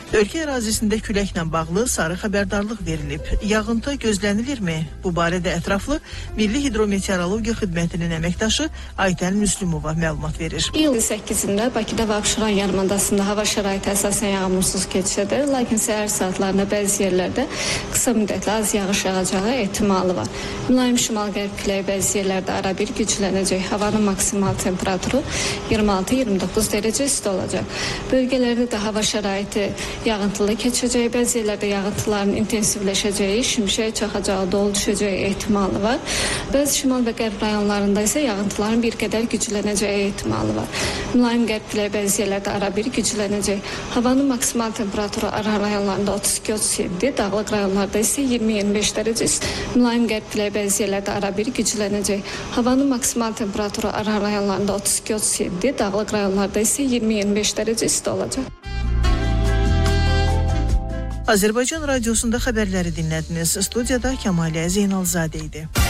Ölkə ərazisində küləklə bağlı sarı xəbərdarlıq verilib. Yağıntı gözlənilirmi? Bu barədə ətraflı Milli Hidrometeorologiya Xidmətinin əməkdaşı Aytən Müslümova məlumat verir. İyulun 8-də Bakıda və Abşeron yarımadasında hava şəraiti əsasən yağmursuz keçişədir. Lakin səhər saatlarında bəzi yerlərdə qısa müddətli az yağış yağacağı ehtimalı var. Mülayim şimal-qərb küləyi bəzi yerlərdə arabir güclənəcək. Havanın maksimal temperaturu 26-29 dərəcə isti olacaq. Bölgələrdə də hava şəraiti yağıntılı keçəcək, bəzi yerlərdə yağıntıların intensivləşəcəyi, şimşək çaxacağı, dolu düşəcəyi ehtimalı var. Bəzi şimal və qərb rayonlarında isə yağıntıların bir qədər güclənəcəyi ehtimalı var. Mülayim qərb küləyi bəzi yerlərdə arabir güclənəcək. Havanın maksimal temperaturu ara rayonlarında 32-37, dağlıq rayonlarda isə 20-25 dərəcə isti. Mülayim qərb küləyi bəzi yerlərdə arabir güclənəcək. Havanın maksimal temperaturu ara rayonlarında 32-37, dağlıq rayonlarda isə 20-25 dərəcə isti olacaq. Azərbaycan Radiosunda xəbərləri dinlədiniz. Studiyada Kəmalə Zeynalzadə idi.